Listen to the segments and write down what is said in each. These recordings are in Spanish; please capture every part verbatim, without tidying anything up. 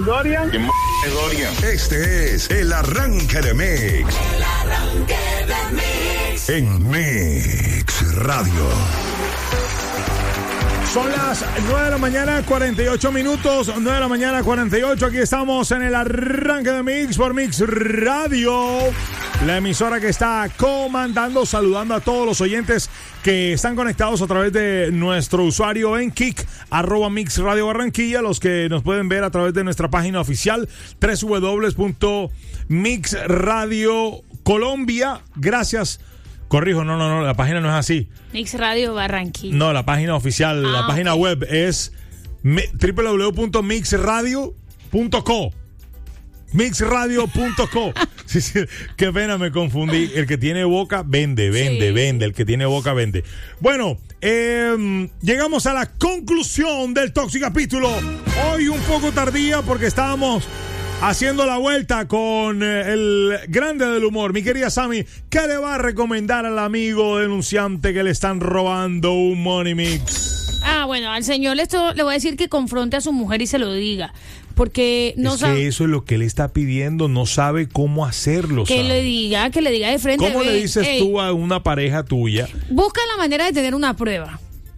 Dorian. ¿Quién m- es Dorian? Este es el arranque de Mix. El arranque de Mix. En Mix Radio. Son las nueve de la mañana, cuarenta y ocho minutos. nueve de la mañana, cuarenta y ocho. Aquí estamos en el arranque de Mix por Mix Radio. La emisora que está comandando, saludando a todos los oyentes que están conectados a través de nuestro usuario en Kik, arroba Mix Radio Barranquilla, los que nos pueden ver a través de nuestra página oficial, doble u doble u doble u punto mix radio colombia. Gracias. Corrijo, no, no, no, la página no es así. Mix Radio Barranquilla. No, la página oficial, ah, la página okay. web es doble u doble u doble u punto mix radio punto co. mix radio punto co. Sí, sí, qué pena, me confundí. El que tiene boca vende, vende, sí. vende. El que tiene boca vende. Bueno, eh, llegamos a la conclusión del Tóxico Capítulo. Hoy un poco tardía porque estábamos haciendo la vuelta con eh, el grande del humor. Mi querida Sammy, ¿qué le va a recomendar al amigo denunciante que le están robando un Money Mix? Ah, bueno, al señor esto le voy a decir que confronte a su mujer y se lo diga. Porque no es sabe. Que eso es lo que él está pidiendo, no sabe cómo hacerlo. Que ¿sabe? le diga, que le diga de frente. ¿Cómo ve, le dices ey, tú a una pareja tuya? Busca la manera de tener una prueba.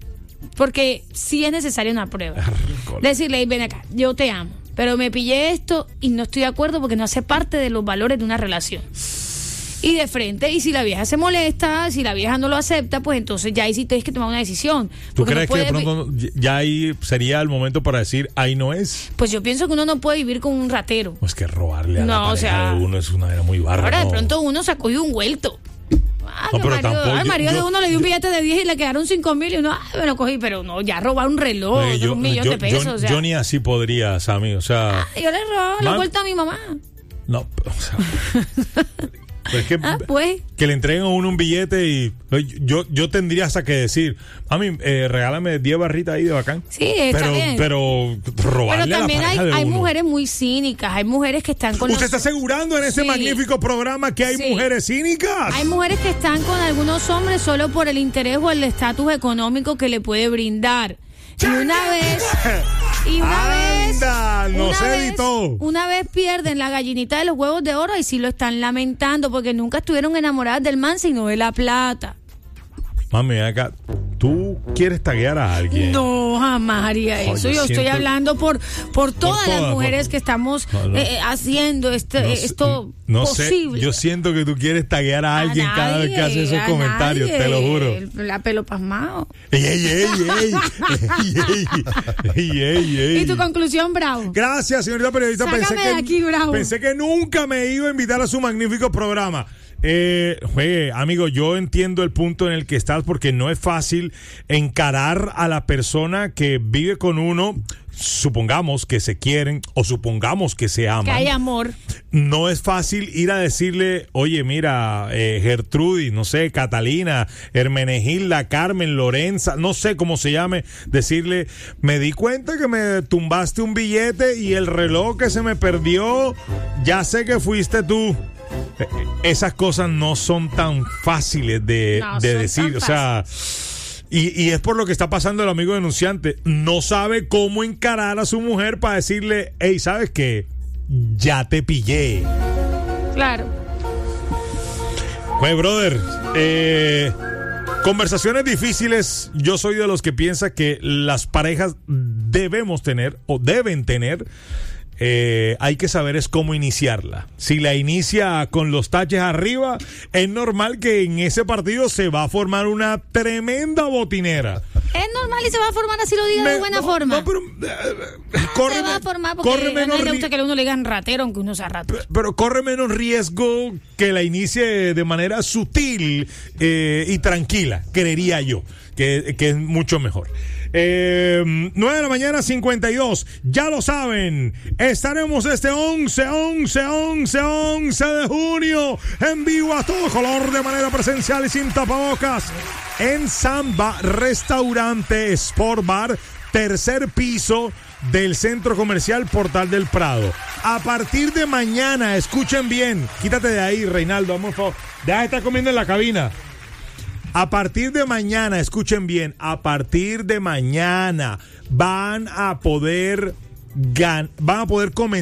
Porque sí es necesaria una prueba. Decirle, ey, ven acá, yo te amo, pero me pillé esto y no estoy de acuerdo porque no hace parte de los valores de una relación. Y de frente, y si la vieja se molesta, si la vieja no lo acepta, pues entonces ya ahí sí tienes que tomar una decisión. ¿Tú crees no que de pronto ya ahí sería el momento para decir, ahí no es? Pues yo pienso que uno no puede vivir con un ratero. Pues que robarle a no, la pareja o sea, de uno es una era muy barra. Ahora no. de pronto uno se ha cogido un vuelto. Ah, no, que pero marido, tampoco, al marido yo, de uno le dio un yo, billete de diez y le quedaron cinco mil y uno, ah, me lo cogí, pero no, ya robar un reloj eh, de yo, un millón yo, de pesos. Yo, o sea. yo ni así podría, Sammy, o sea. Ah, yo le robaba la vuelta a mi mamá. No, o sea. Es que, ah, pues. que le entreguen a uno un billete y yo, yo tendría hasta que decir, mami, eh, regálame diez barritas ahí de bacán. Sí, está pero, bien. Pero robarle Pero también a la hay, pareja de hay uno. mujeres muy cínicas, hay mujeres que están con ¿Usted los... está asegurando en este sí. magnífico programa que hay sí. mujeres cínicas? Hay mujeres que están con algunos hombres solo por el interés o el estatus económico que le puede brindar. Y una vez... Y una Anda, vez, no una se vez, editó. Una vez pierden la gallinita de los huevos de oro y sí lo están lamentando porque nunca estuvieron enamoradas del man sino de la plata. Mami, acá, ¿tú quieres taguear a alguien? No, jamás haría eso. Oye, yo siento... estoy hablando por por todas, por todas las mujeres por... que estamos no, no. Eh, haciendo este, no, esto no posible. Sé, yo siento que tú quieres taguear a alguien a cada nadie, vez que haces esos a comentarios, nadie. te lo juro. La pelo pasmado. ¡Ey, ey, ey, ey! ¡Ey, ey, ey, ey, ey! ¿Y tu conclusión, Bravo? Gracias, señorita periodista. Sácame Pensé de que, aquí, Bravo. Pensé que nunca me iba a invitar a su magnífico programa. Eh, oye, amigo, yo entiendo el punto en el que estás porque no es fácil encarar a la persona que vive con uno, supongamos que se quieren o supongamos que se aman. Que hay amor. No es fácil ir a decirle, oye, mira, eh, Gertrudis, no sé, Catalina, Hermenegilda, Carmen, Lorenza, no sé cómo se llame, decirle, me di cuenta que me tumbaste un billete y el reloj que se me perdió, ya sé que fuiste tú. Esas cosas no son tan fáciles de, no de decir, o sea, y, y es por lo que está pasando el amigo denunciante, no sabe cómo encarar a su mujer para decirle, hey, ¿sabes qué? Ya te pillé. Claro. Pues, brother, eh, conversaciones difíciles, yo soy de los que piensa que las parejas debemos tener o deben tener. Eh, hay que saber es cómo iniciarla. Si la inicia con los taches arriba, es normal que en ese partido se va a formar una tremenda botinera. Es normal y se va a formar así, lo diga Me, de buena no, forma. No, pero, eh, corre, se va a formar porque corre a menos nadie le ri- gusta que a uno le digan ratero aunque uno sea rato. Pero, pero corre menos riesgo que la inicie de manera sutil eh, y tranquila, creería yo, que, que es mucho mejor. Eh, nueve de la mañana, cincuenta y dos. Ya lo saben, estaremos este once, once, once, once de junio en vivo a todo color de manera presencial y sin tapabocas en Samba Restaurante Sport Bar, tercer piso del Centro Comercial Portal del Prado. A partir de mañana, escuchen bien, quítate de ahí, Reinaldo, vamos, por favor. Deja de estar comiendo en la cabina. A partir de mañana, escuchen bien, a partir de mañana van a poder gan- van a poder comenzar